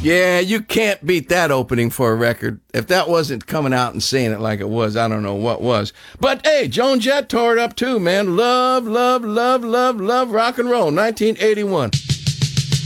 Yeah, you can't beat that opening for a record. If that wasn't coming out and saying it like it was, I don't know what was. But hey, Joan Jett tore it up too, man. Love, love, love, love, love rock and roll, 1981.